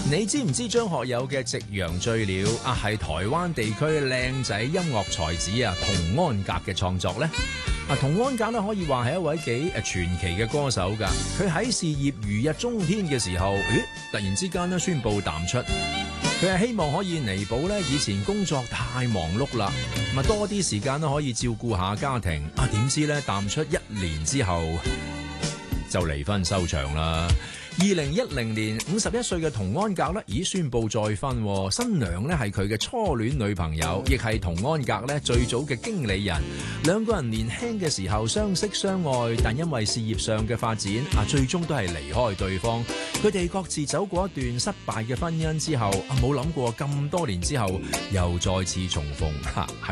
你知唔知張學友嘅《夕陽醉了》係台灣地區靚仔音樂才子童安格嘅創作呢？童安格咧可以話係一位幾傳奇嘅歌手㗎。佢喺事業如日中天嘅時候，突然之間咧宣布淡出。佢係希望可以彌補咧以前工作太忙碌啦，多啲時間都可以照顧下家庭。點知咧淡出1年之後就離婚收場啦。2010年51歲嘅童安格咧，宣布再婚，新娘咧係佢嘅初戀女朋友，亦係童安格咧最早嘅經理人。兩個人年輕嘅時候相識相愛，但因為事業上嘅發展，最終都係離開對方。佢哋各自走過一段失敗嘅婚姻之後，冇諗過咁多年之後又再次重逢。